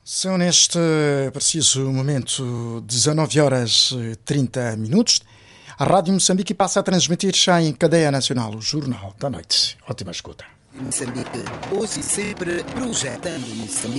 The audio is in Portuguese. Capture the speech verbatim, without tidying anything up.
São neste preciso momento dezanove horas e trinta minutos. A Rádio Moçambique passa a transmitir já em cadeia nacional o Jornal da Noite. Ótima escuta. Moçambique, hoje e sempre projetando Moçambique.